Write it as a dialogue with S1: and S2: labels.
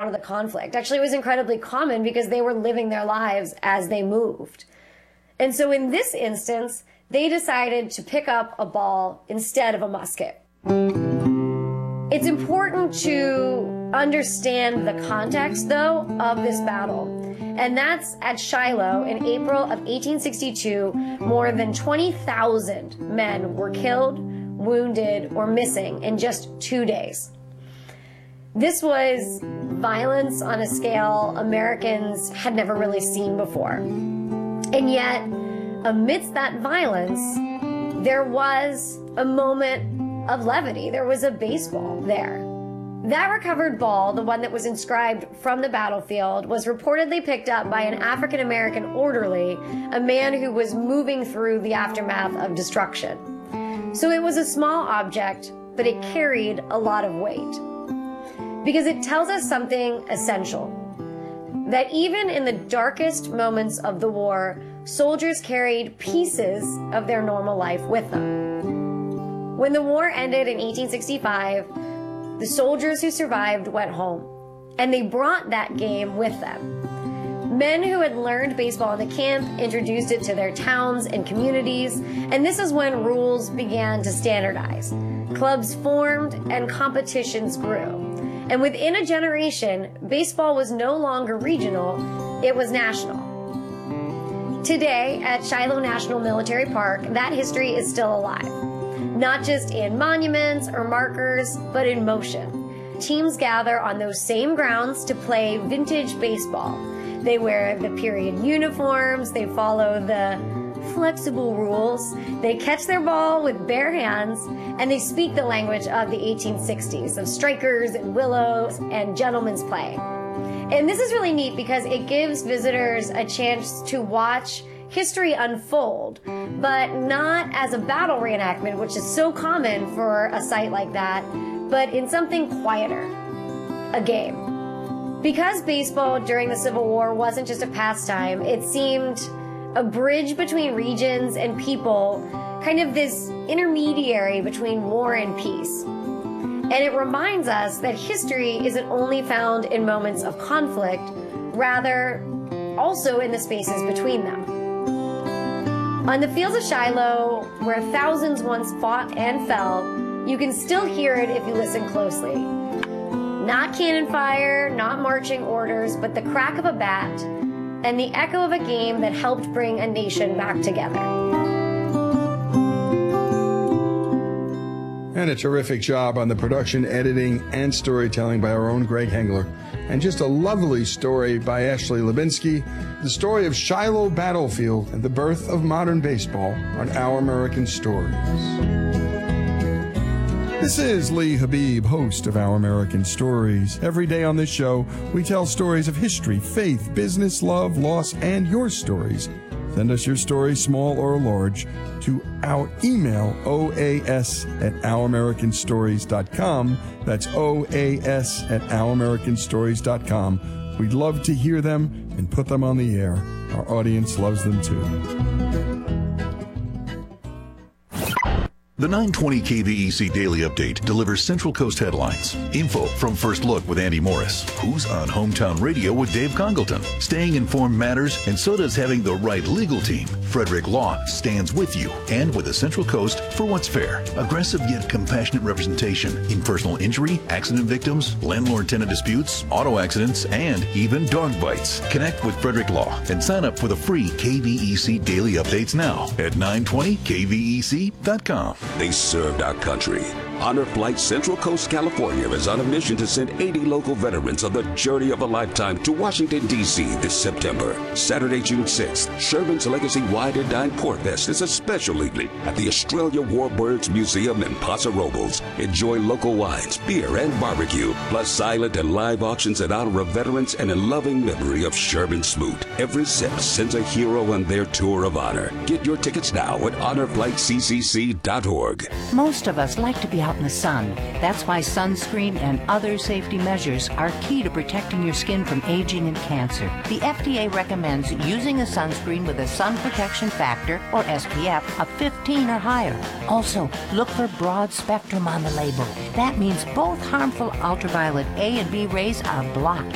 S1: of the conflict. Actually, it was incredibly common because they were living their lives as they moved. And so in this instance, they decided to pick up a ball instead of a musket. It's important to understand the context, though, of this battle. And that's at Shiloh in April of 1862, more than 20,000 men were killed, wounded, or missing in just 2 days. This was violence on a scale Americans had never really seen before. And yet, amidst that violence, there was a moment of levity. There was a baseball there. That recovered ball, the one that was inscribed from the battlefield, was reportedly picked up by an African-American orderly, a man who was moving through the aftermath of destruction. So it was a small object, but it carried a lot of weight. Because it tells us something essential, that even in the darkest moments of the war, soldiers carried pieces of their normal life with them. When the war ended in 1865, the soldiers who survived went home, and they brought that game with them. Men who had learned baseball in the camp introduced it to their towns and communities, and this is when rules began to standardize. Clubs formed and competitions grew. And within a generation, baseball was no longer regional, it was national. Today, at Shiloh National Military Park, that history is still alive. Not just in monuments or markers, but in motion. Teams gather on those same grounds to play vintage baseball. They wear the period uniforms, they follow the flexible rules, they catch their ball with bare hands, and they speak the language of the 1860s, of strikers and willows and gentlemen's play. And this is really neat because it gives visitors a chance to watch history unfold, but not as a battle reenactment, which is so common for a site like that, but in something quieter, a game. Because baseball during the Civil War wasn't just a pastime, it seemed a bridge between regions and people, kind of this intermediary between war and peace. And it reminds us that history isn't only found in moments of conflict, rather also in the spaces between them. On the fields of Shiloh, where thousands once fought and fell, you can still hear it if you listen closely. Not cannon fire, not marching orders, but the crack of a bat and the echo of a game that helped bring a nation back together.
S2: And a terrific job on the production, editing, and storytelling by our own Greg Hengler. And just a lovely story by Ashley Lubinsky, the story of Shiloh Battlefield and the birth of modern baseball on Our American Stories. This is Lee Habib, host of Our American Stories. Every day on this show, we tell stories of history, faith, business, love, loss, and your stories. Send us your story, small or large, to our email, oas@ouramericanstories.com. That's oas@ouramericanstories.com. We'd love to hear them and put them on the air. Our audience loves them too.
S3: The 920 KVEC Daily Update delivers Central Coast headlines, info from First Look with Andy Morris, who's on Hometown Radio with Dave Congleton. Staying informed matters, and so does having the right legal team. Frederick Law stands with you and with the Central Coast for what's fair. Aggressive yet compassionate representation in personal injury, accident victims, landlord-tenant disputes, auto accidents, and even dog bites. Connect with Frederick Law and sign up for the free KVEC Daily Updates now at 920kvec.com.
S4: They served our country. Honor Flight Central Coast, California is on a mission to send 80 local veterans on the journey of a lifetime to Washington, D.C. this September. Saturday, June 6th, Sherman's Legacy Wine and Dine Port Fest is a special evening at the Australia Warbirds Museum in Paso Robles. Enjoy local wines, beer, and barbecue, plus silent and live auctions in honor of veterans and in loving memory of Sherman Smoot. Every sip sends a hero on their tour of honor. Get your tickets now at honorflightccc.org.
S5: Most of us like to be out in the sun. That's why sunscreen and other safety measures are key to protecting your skin from aging and cancer. The FDA recommends using a sunscreen with a sun protection factor, or SPF, of 15 or higher. Also, look for broad spectrum on the label. That means both harmful ultraviolet A and B rays are blocked.